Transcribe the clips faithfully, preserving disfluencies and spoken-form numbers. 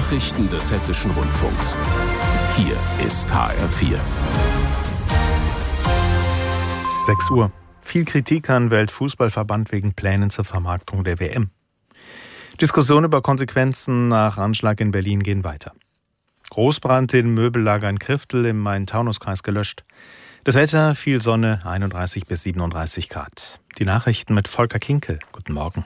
Nachrichten des Hessischen Rundfunks. Hier ist H R vier. sechs Uhr. Viel Kritik an Weltfußballverband wegen Plänen zur Vermarktung der W M. Diskussionen über Konsequenzen nach Anschlag in Berlin gehen weiter. Großbrand in Möbellager in Kriftel im Main-Taunus-Kreis gelöscht. Das Wetter, viel Sonne, einunddreißig bis siebenunddreißig Grad. Die Nachrichten mit Volker Kinkel. Guten Morgen.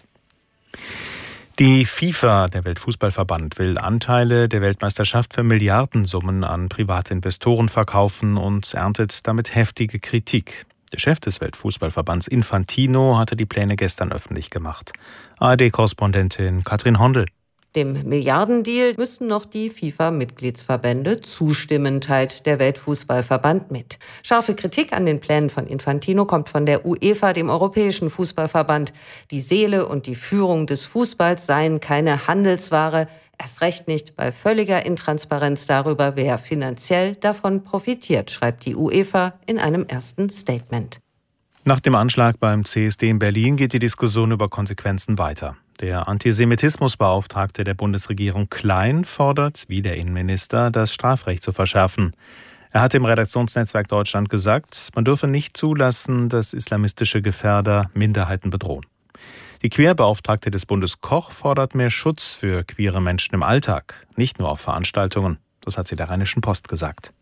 Die FIFA, der Weltfußballverband, will Anteile der Weltmeisterschaft für Milliardensummen an private Investoren verkaufen und erntet damit heftige Kritik. Der Chef des Weltfußballverbands Infantino hatte die Pläne gestern öffentlich gemacht. A R D-Korrespondentin Katrin Hondel. Dem Milliardendeal müssen noch die FIFA-Mitgliedsverbände zustimmen, teilt der Weltfußballverband mit. Scharfe Kritik an den Plänen von Infantino kommt von der UEFA, dem Europäischen Fußballverband. Die Seele und die Führung des Fußballs seien keine Handelsware, erst recht nicht bei völliger Intransparenz darüber, wer finanziell davon profitiert, schreibt die UEFA in einem ersten Statement. Nach dem Anschlag beim C S D in Berlin geht die Diskussion über Konsequenzen weiter. Der Antisemitismusbeauftragte der Bundesregierung Klein fordert, wie der Innenminister, das Strafrecht zu verschärfen. Er hat im Redaktionsnetzwerk Deutschland gesagt, man dürfe nicht zulassen, dass islamistische Gefährder Minderheiten bedrohen. Die Queerbeauftragte des Bundes Koch fordert mehr Schutz für queere Menschen im Alltag, nicht nur auf Veranstaltungen. Das hat sie der Rheinischen Post gesagt.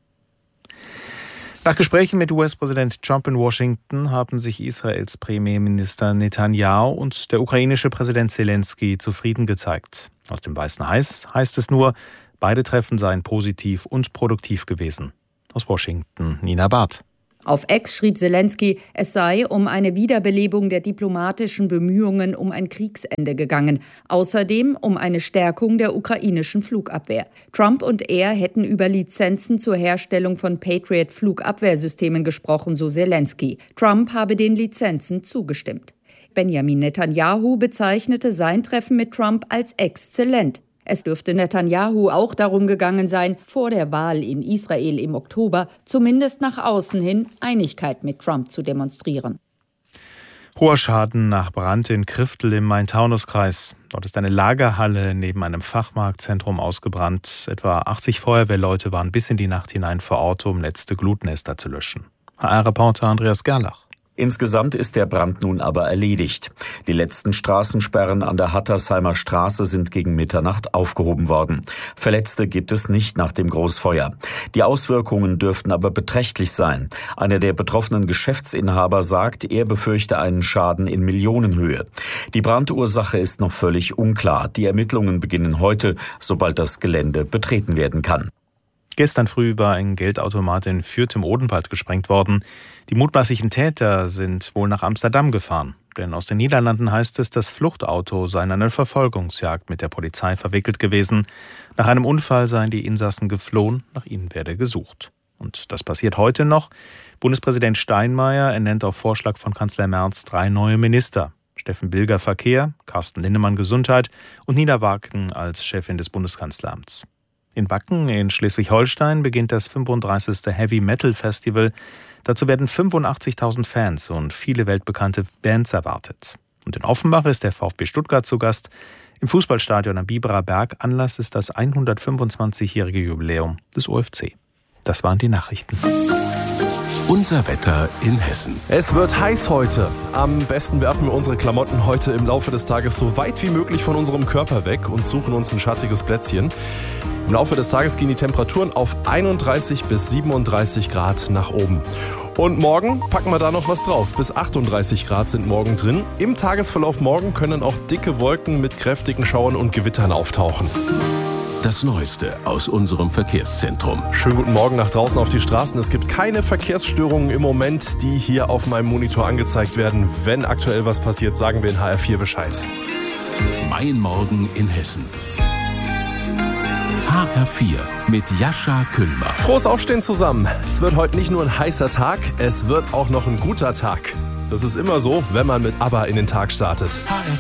Nach Gesprächen mit U S-Präsident Trump in Washington haben sich Israels Premierminister Netanyahu und der ukrainische Präsident Zelensky zufrieden gezeigt. Aus dem Weißen Haus heißt es nur, beide Treffen seien positiv und produktiv gewesen. Aus Washington, Nina Barth. Auf X schrieb Zelensky, es sei um eine Wiederbelebung der diplomatischen Bemühungen um ein Kriegsende gegangen. Außerdem um eine Stärkung der ukrainischen Flugabwehr. Trump und er hätten über Lizenzen zur Herstellung von Patriot-Flugabwehrsystemen gesprochen, so Zelensky. Trump habe den Lizenzen zugestimmt. Benjamin Netanyahu bezeichnete sein Treffen mit Trump als exzellent. Es dürfte Netanyahu auch darum gegangen sein, vor der Wahl in Israel im Oktober zumindest nach außen hin Einigkeit mit Trump zu demonstrieren. Hoher Schaden nach Brand in Kriftel im Main-Taunus-Kreis. Dort ist eine Lagerhalle neben einem Fachmarktzentrum ausgebrannt. Etwa achtzig Feuerwehrleute waren bis in die Nacht hinein vor Ort, um letzte Glutnester zu löschen. H R-Reporter Andreas Gerlach. Insgesamt ist der Brand nun aber erledigt. Die letzten Straßensperren an der Hattersheimer Straße sind gegen Mitternacht aufgehoben worden. Verletzte gibt es nicht nach dem Großfeuer. Die Auswirkungen dürften aber beträchtlich sein. Einer der betroffenen Geschäftsinhaber sagt, er befürchte einen Schaden in Millionenhöhe. Die Brandursache ist noch völlig unklar. Die Ermittlungen beginnen heute, sobald das Gelände betreten werden kann. Gestern früh war ein Geldautomat in Fürth im Odenwald gesprengt worden. Die mutmaßlichen Täter sind wohl nach Amsterdam gefahren. Denn aus den Niederlanden heißt es, das Fluchtauto sei in einer Verfolgungsjagd mit der Polizei verwickelt gewesen. Nach einem Unfall seien die Insassen geflohen, nach ihnen werde gesucht. Und das passiert heute noch. Bundespräsident Steinmeier ernennt auf Vorschlag von Kanzler Merz drei neue Minister. Steffen Bilger Verkehr, Carsten Linnemann Gesundheit und Nina Wagen als Chefin des Bundeskanzleramts. In Wacken in Schleswig-Holstein beginnt das fünfunddreißigste Heavy Metal Festival. Dazu werden fünfundachtzigtausend Fans und viele weltbekannte Bands erwartet. Und in Offenbach ist der VfB Stuttgart zu Gast. Im Fußballstadion am Biberer Berg. Anlass ist das hundertfünfundzwanzigjährige Jubiläum des O F C. Das waren die Nachrichten. Unser Wetter in Hessen. Es wird heiß heute. Am besten werfen wir unsere Klamotten heute im Laufe des Tages so weit wie möglich von unserem Körper weg und suchen uns ein schattiges Plätzchen. Im Laufe des Tages gehen die Temperaturen auf einunddreißig bis siebenunddreißig Grad nach oben. Und morgen packen wir da noch was drauf. Bis achtunddreißig Grad sind morgen drin. Im Tagesverlauf morgen können auch dicke Wolken mit kräftigen Schauern und Gewittern auftauchen. Das Neueste aus unserem Verkehrszentrum. Schönen guten Morgen nach draußen auf die Straßen. Es gibt keine Verkehrsstörungen im Moment, die hier auf meinem Monitor angezeigt werden. Wenn aktuell was passiert, sagen wir in H R vier Bescheid. Mein Morgen in Hessen. H R vier mit Jascha Küllmer. Frohes Aufstehen zusammen. Es wird heute nicht nur ein heißer Tag, es wird auch noch ein guter Tag. Das ist immer so, wenn man mit ABBA in den Tag startet. H R